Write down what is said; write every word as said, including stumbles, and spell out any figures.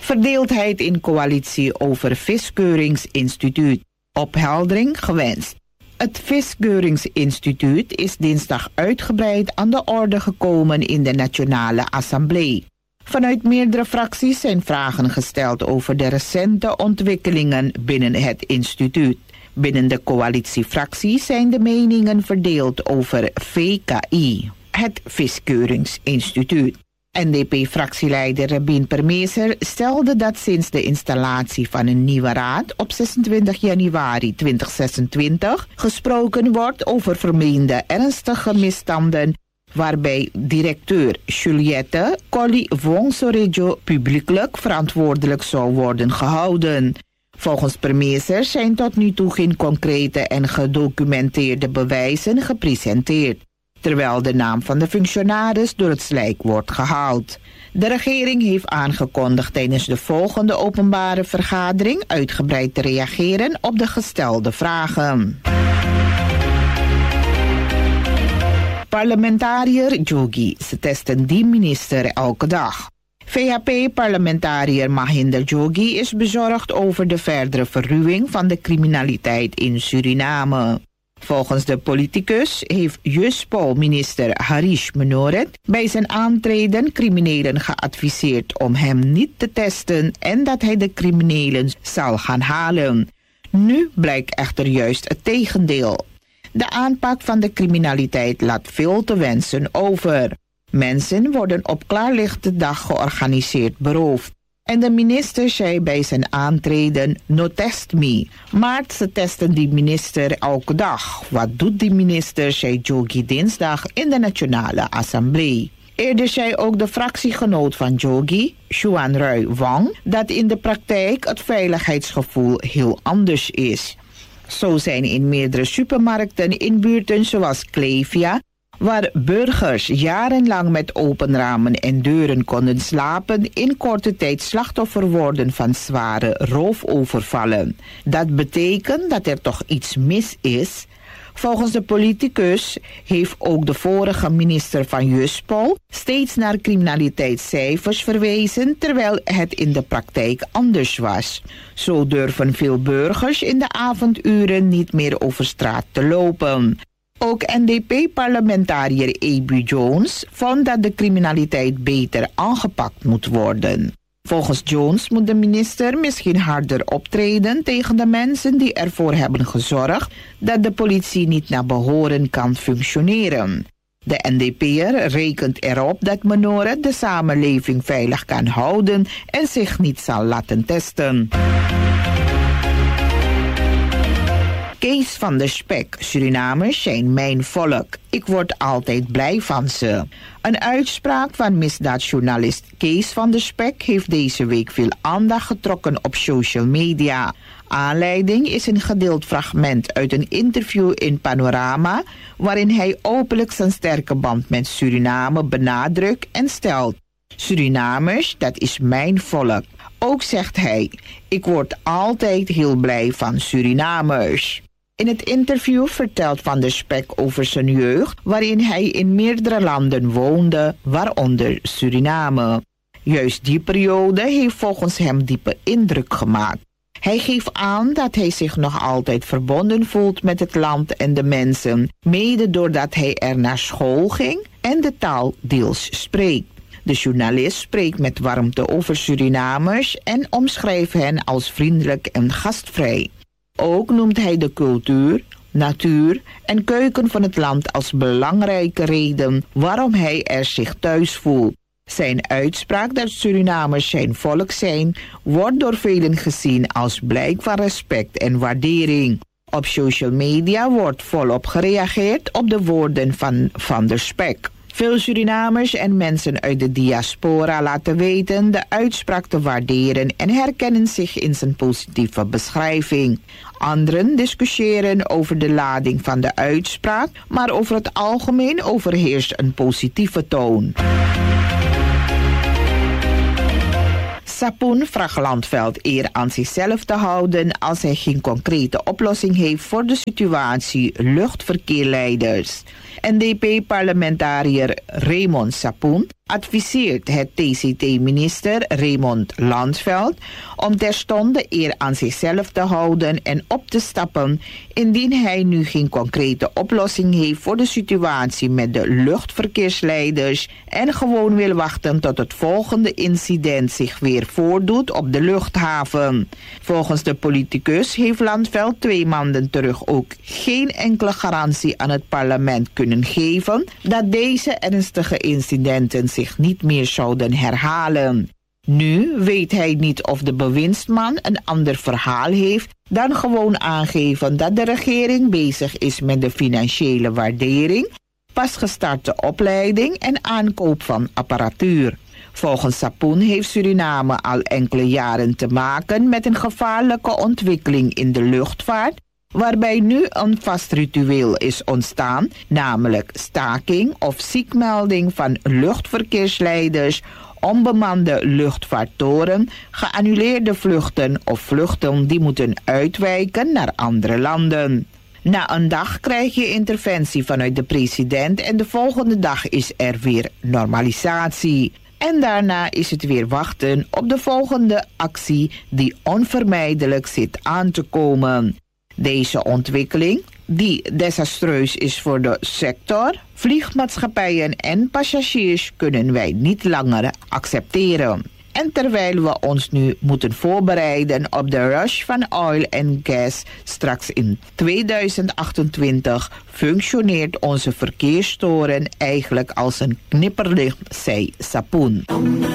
Verdeeldheid in coalitie over Viskeuringsinstituut. Opheldering gewenst. Het Viskeuringsinstituut is dinsdag uitgebreid aan de orde gekomen in de Nationale Assemblée. Vanuit meerdere fracties zijn vragen gesteld over de recente ontwikkelingen binnen het instituut. Binnen de coalitiefracties zijn de meningen verdeeld over V K I, het Viskeuringsinstituut. N D P-fractieleider Rabin Permeser stelde dat sinds de installatie van een nieuwe raad op zesentwintig januari tweeduizend zesentwintig gesproken wordt over vermeende ernstige misstanden waarbij directeur Juliette Colli Wongsorejo publiekelijk verantwoordelijk zou worden gehouden. Volgens Permeser zijn tot nu toe geen concrete en gedocumenteerde bewijzen gepresenteerd, terwijl de naam van de functionaris door het slijk wordt gehaald. De regering heeft aangekondigd tijdens de volgende openbare vergadering uitgebreid te reageren op de gestelde vragen. Parlementariër Joggi, ze testen die minister elke dag. V H P-parlementariër Mahinder Joggi is bezorgd over de verdere verruwing van de criminaliteit in Suriname. Volgens de politicus heeft Juspol-minister Harish Menoret bij zijn aantreden criminelen geadviseerd om hem niet te testen en dat hij de criminelen zal gaan halen. Nu blijkt echter juist het tegendeel. De aanpak van de criminaliteit laat veel te wensen over. Mensen worden op klaarlichte dag georganiseerd beroofd. En de minister zei bij zijn aantreden, no test me. Maar ze testen die minister elke dag. Wat doet die minister, zei Joggi dinsdag in de Nationale Assemblée. Eerder zei ook de fractiegenoot van Joggi, Xuan Rui Wang, dat in de praktijk het veiligheidsgevoel heel anders is. Zo zijn in meerdere supermarkten in buurten zoals Klevia, waar burgers jarenlang met open ramen en deuren konden slapen, in korte tijd slachtoffer worden van zware roofovervallen. Dat betekent dat er toch iets mis is. Volgens de politicus heeft ook de vorige minister van Juspol steeds naar criminaliteitscijfers verwezen, terwijl het in de praktijk anders was. Zo durven veel burgers in de avonduren niet meer over straat te lopen. Ook N D P-parlementariër A B Jones vond dat de criminaliteit beter aangepakt moet worden. Volgens Jones moet de minister misschien harder optreden tegen de mensen die ervoor hebben gezorgd dat de politie niet naar behoren kan functioneren. De N D P'er rekent erop dat Menoret de samenleving veilig kan houden en zich niet zal laten testen. Kees van der Spek, Surinamers zijn mijn volk. Ik word altijd blij van ze. Een uitspraak van misdaadjournalist Kees van der Spek heeft deze week veel aandacht getrokken op social media. Aanleiding is een gedeeld fragment uit een interview in Panorama, waarin hij openlijk zijn sterke band met Suriname benadrukt en stelt: Surinamers, dat is mijn volk. Ook zegt hij: ik word altijd heel blij van Surinamers. In het interview vertelt Van der Spek over zijn jeugd, waarin hij in meerdere landen woonde, waaronder Suriname. Juist die periode heeft volgens hem diepe indruk gemaakt. Hij geeft aan dat hij zich nog altijd verbonden voelt met het land en de mensen, mede doordat hij er naar school ging en de taal deels spreekt. De journalist spreekt met warmte over Surinamers en omschrijft hen als vriendelijk en gastvrij. Ook noemt hij de cultuur, natuur en keuken van het land als belangrijke reden waarom hij er zich thuis voelt. Zijn uitspraak dat Surinamers zijn volk zijn, wordt door velen gezien als blijk van respect en waardering. Op social media wordt volop gereageerd op de woorden van Van der Spek. Veel Surinamers en mensen uit de diaspora laten weten de uitspraak te waarderen en herkennen zich in zijn positieve beschrijving. Anderen discussiëren over de lading van de uitspraak, maar over het algemeen overheerst een positieve toon. Sapun vraagt Landveld eer aan zichzelf te houden als hij geen concrete oplossing heeft voor de situatie luchtverkeerleiders. N D P-parlementariër Raymond Sapun adviseert het T C T-minister Raymond Landsveld om terstond de eer aan zichzelf te houden en op te stappen indien hij nu geen concrete oplossing heeft voor de situatie met de luchtverkeersleiders en gewoon wil wachten tot het volgende incident zich weer voordoet op de luchthaven. Volgens de politicus heeft Landsveld twee maanden terug ook geen enkele garantie aan het parlement kunnen geven dat deze ernstige incidenten zich niet meer zouden herhalen. Nu weet hij niet of de bewindsman een ander verhaal heeft dan gewoon aangeven dat de regering bezig is met de financiële waardering, pas gestarte opleiding en aankoop van apparatuur. Volgens Sapoen heeft Suriname al enkele jaren te maken met een gevaarlijke ontwikkeling in de luchtvaart, waarbij nu een vast ritueel is ontstaan, namelijk staking of ziekmelding van luchtverkeersleiders, onbemande luchtvaarttoren, geannuleerde vluchten of vluchten die moeten uitwijken naar andere landen. Na een dag krijg je interventie vanuit de president en de volgende dag is er weer normalisatie. En daarna is het weer wachten op de volgende actie die onvermijdelijk zit aan te komen. Deze ontwikkeling, die desastreus is voor de sector, vliegmaatschappijen en passagiers, kunnen wij niet langer accepteren. En terwijl we ons nu moeten voorbereiden op de rush van oil en gas straks in tweeduizend achtentwintig, functioneert onze verkeerstoren eigenlijk als een knipperlicht, zei Sapoen.